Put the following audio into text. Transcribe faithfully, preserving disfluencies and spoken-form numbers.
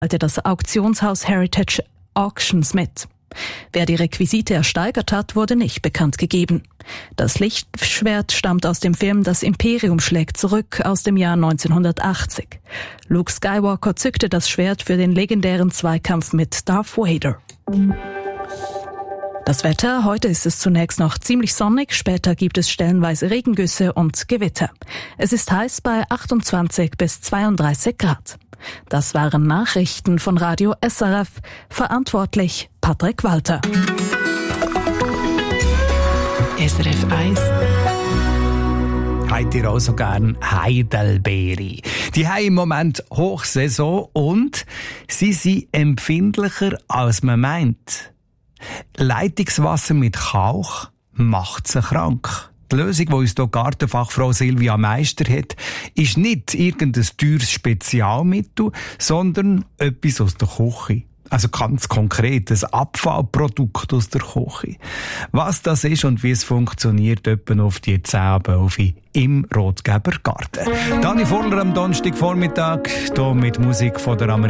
teilte das Auktionshaus Heritage Auctions mit. Wer die Requisite ersteigert hat, wurde nicht bekannt gegeben. Das Lichtschwert stammt aus dem Film Das Imperium schlägt zurück aus dem Jahr neunzehnhundertachtzig. Luke Skywalker zückte das Schwert für den legendären Zweikampf mit Darth Vader. Das Wetter: Heute ist es zunächst noch ziemlich sonnig, später gibt es stellenweise Regengüsse und Gewitter. Es ist heiß bei achtundzwanzig bis zweiunddreißig Grad. Das waren Nachrichten von Radio S R F. Verantwortlich Patrick Walter. S R F eins. Habt ihr auch so gern Heidelbeere? Die haben im Moment Hochsaison und sie sind empfindlicher, als man meint. Leitungswasser mit Kalk macht sie krank. Die Lösung, die uns hier die Gartenfachfrau Silvia Meister hat, ist nicht irgendein teures Spezialmittel, sondern etwas aus der Küche. Also ganz konkret, ein Abfallprodukt aus der Küche. Was das ist und wie es funktioniert, etwa auf die zehn im Rotgeber Garten. Dani Vorler am Donnerstagvormittag, hier mit Musik von der Amerikaner.